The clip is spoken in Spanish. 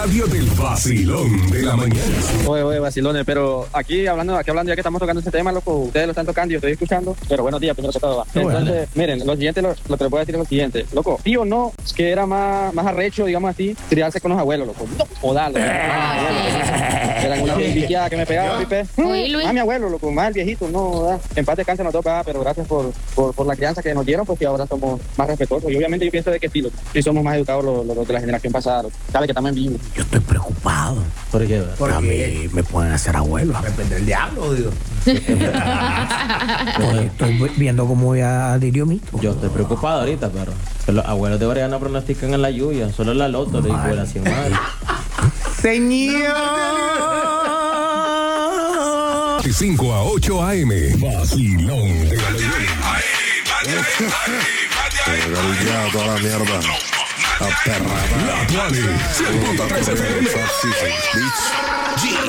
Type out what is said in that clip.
radio del vacilón de la mañana. Oye, vacilones, pero aquí hablando ya que estamos tocando ese tema, loco, ustedes lo están tocando y yo estoy escuchando, pero buenos días, primero que todo. Entonces, miren, lo siguiente, lo que les voy a decir es lo siguiente, loco, sí o no, que era más arrecho, digamos así, criarse con los abuelos, loco, no, jodarlo. Eran una bichiada que me pegaba, pipe. Más mi abuelo, loco, más el viejito, no, ¿verdad? En paz descanse los dos, ¿verdad? Pero gracias por la crianza que nos dieron, porque ahora somos más respetuosos. Y obviamente yo pienso de que sí, loco, sí somos más educados los de la generación pasada, loco. Sabe que estamos en vivo. Yo estoy preocupado. ¿Por qué? A mí me pueden hacer abuelo. Depende del diablo, digo. Estoy viendo cómo voy a Lirio Mito. Yo estoy preocupado ahorita, pero los abuelos de Brian no pronostican en la lluvia, solo en la loto le digo la 100 madre. Señor. 5 a 8 a.m. Vacilón de la mañana. Toda la mierda. La perra. La Tuani, 100.3 FM.